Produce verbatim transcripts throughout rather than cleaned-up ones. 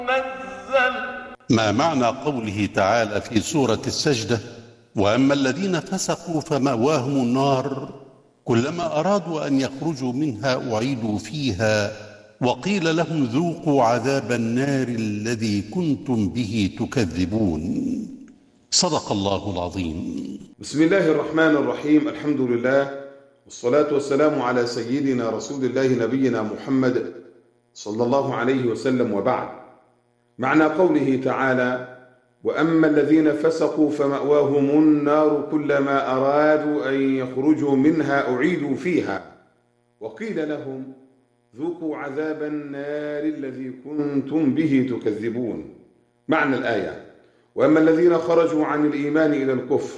ما معنى قوله تعالى في سورة السجدة: وأما الذين فسقوا فمأواهم النار كلما أرادوا أن يخرجوا منها أعيدوا فيها وقيل لهم ذوقوا عذاب النار الذي كنتم به تكذبون. صدق الله العظيم. بسم الله الرحمن الرحيم. الحمد لله والصلاة والسلام على سيدنا رسول الله نبينا محمد صلى الله عليه وسلم، وبعد. معنى قوله تعالى: وأما الذين فسقوا فمأواهم النار كلما أرادوا أن يخرجوا منها أعيدوا فيها وقيل لهم ذوقوا عذاب النار الذي كنتم به تكذبون. معنى الآية: وأما الذين خرجوا عن الإيمان إلى الكفر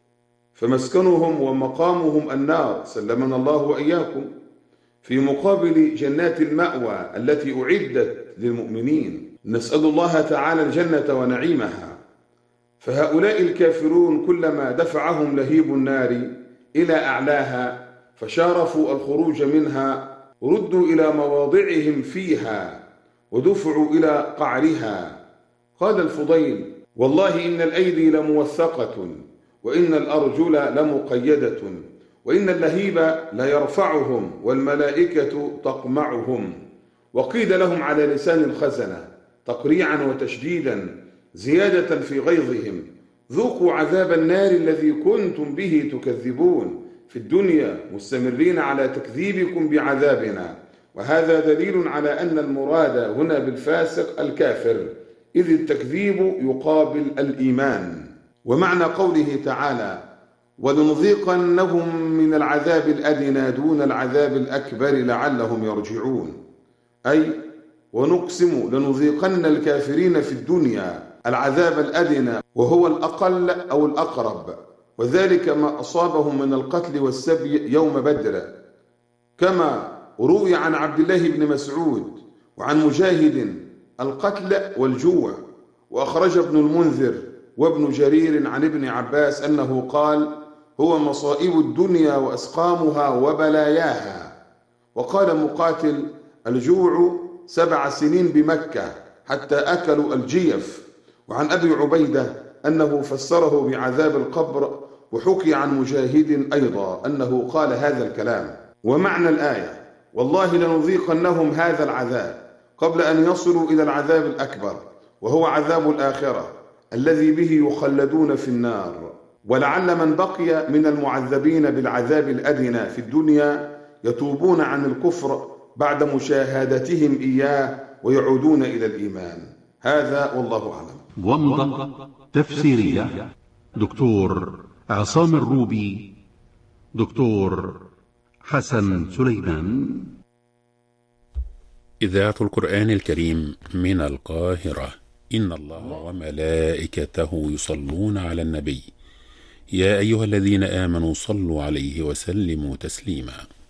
فمسكنهم ومقامهم النار، سلمنا الله وإياكم، في مقابل جنات المأوى التي أعدت للمؤمنين. نسأل الله تعالى الجنة ونعيمها. فهؤلاء الكافرون كلما دفعهم لهيب النار إلى أعلاها فشارفوا الخروج منها ردوا إلى مواضعهم فيها ودفعوا إلى قعرها. قال الفضيل: والله إن الأيدي لموثقة وإن الأرجل لمقيدة وإن اللهيب ليرفعهم والملائكة تقمعهم. وقيل لهم على لسان الخزنة تقريعا وتشديدا زيادة في غيظهم: ذوقوا عذاب النار الذي كنتم به تكذبون. في الدنيا مستمرين على تكذيبكم بعذابنا. وهذا دليل على أن المراد هنا بالفاسق الكافر، إذ التكذيب يقابل الإيمان. ومعنى قوله تعالى: ولنذيقنهم من العذاب الأدنى دون العذاب الأكبر لعلهم يرجعون، أي ونقسم لنذيقن الكافرين في الدنيا العذاب الأدنى وهو الأقل أو الأقرب، وذلك ما أصابهم من القتل والسبي يوم بدر، كما روي عن عبد الله بن مسعود وعن مجاهد القتل والجوع. وأخرج ابن المنذر وابن جرير عن ابن عباس أنه قال: هو مصائب الدنيا وأسقامها وبلاياها. وقال مقاتل: الجوع سبع سنين بمكة حتى أكلوا الجيف. وعن أبي عبيدة أنه فسره بعذاب القبر. وحكي عن مجاهد أيضا أنه قال هذا الكلام. ومعنى الآية: والله لنذيقنهم هذا العذاب قبل أن يصلوا إلى العذاب الأكبر وهو عذاب الآخرة الذي به يخلدون في النار. ولعل من بقي من المعذبين بالعذاب الأدنى في الدنيا يتوبون عن الكفر بعد مشاهدتهم إياه ويعودون إلى الإيمان. هذا والله أعلم. ومضة تفسيرية دكتور عصام الروبي، دكتور حسن سليمان. إذاعة القرآن الكريم من القاهرة. إن الله وملائكته يصلون على النبي يا أيها الذين آمنوا صلوا عليه وسلموا تسليما.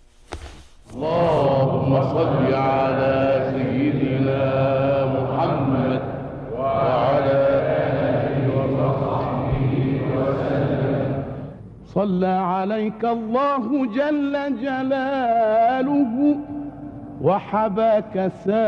اللهم صل على سيدنا محمد وعلى آله وصحبه وسلم. صلى عليك الله جل جلاله وحباك سا